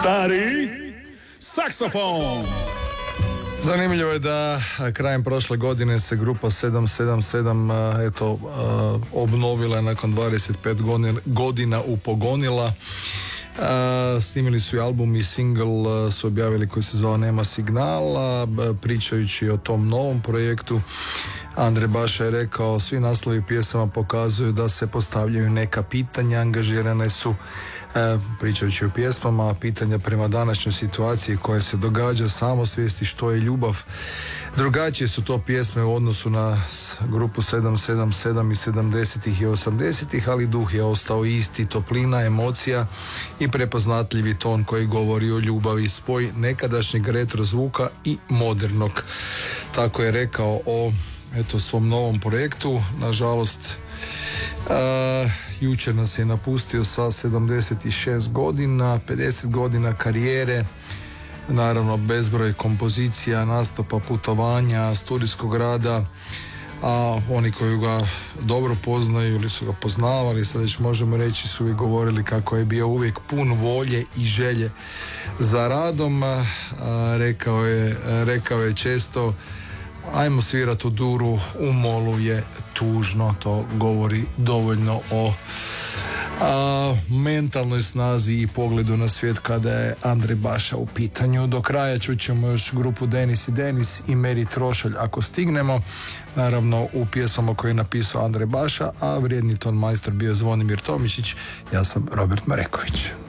Stari saksofon. Zanimljivo je da krajem prošle godine se grupa 777 obnovila nakon 25 godina upogonila. Snimili su i album i single su objavili koji se zvao Nema signala. Pričajući o tom novom projektu, Andre Baša je rekao: svi naslovi pjesama pokazuju da se postavljaju neka pitanja, angažirane su, pričajući o pjesmama, pitanja prema današnjoj situaciji koja se događa, samosvijesti što je ljubav. Drugačije su to pjesme u odnosu na grupu 777 i 70-ih i 80-ih, ali duh je ostao isti, toplina, emocija i prepoznatljivi ton koji govori o ljubavi, spoj nekadašnjeg retro zvuka i modernog. Tako je rekao o svom novom projektu. Nažalost, jučer nas je napustio sa 76 godina, 50 godina karijere, naravno bezbroj kompozicija, nastupa, putovanja, studijskog rada, a oni koji ga dobro poznaju ili su ga poznavali, sad već možemo reći, su i govorili kako je bio uvijek pun volje i želje za radom. Rekao je često: ajmo svirat u duru, u molu je tužno. To govori dovoljno o mentalnoj snazi i pogledu na svijet kada je Andre Baša u pitanju. Do kraja čućemo još grupu Denis i Denis i Meri Trošalj ako stignemo, naravno u pjesmama koje je napisao Andre Baša, a vrijedni ton majstor bio Zvonimir Tomišić. Ja sam Robert Mareković.